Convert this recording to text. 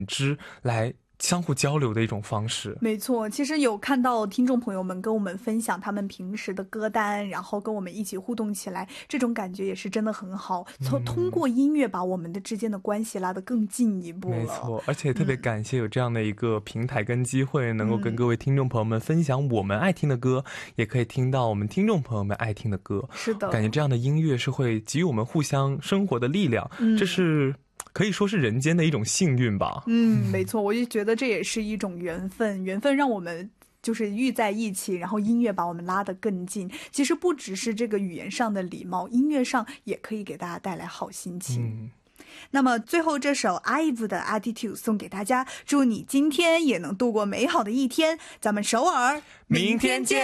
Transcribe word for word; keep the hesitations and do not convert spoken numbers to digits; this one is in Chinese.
知来相互交流的一种方式。 没错，其实有看到听众朋友们跟我们分享他们平时的歌单，然后跟我们一起互动起来，这种感觉也是真的很好。从、嗯、通过音乐把我们的之间的关系拉得更进一步了。 没错，而且特别感谢有这样的一个平台跟机会，嗯、能够跟各位听众朋友们分享我们爱听的歌，嗯、也可以听到我们听众朋友们爱听的歌。 是的， 感觉这样的音乐是会给予我们互相生活的力量，嗯、这是可以说是人间的一种幸运吧。 嗯，没错，我就觉得这也是一种缘分，缘分让我们就是遇在一起，然后音乐把我们拉得更近。其实不只是这个语言上的礼貌，音乐上也可以给大家带来好心情。嗯，那么最后这首 I V E 的 Attitude 送给大家，祝你今天也能度过美好的一天。咱们首尔明天见。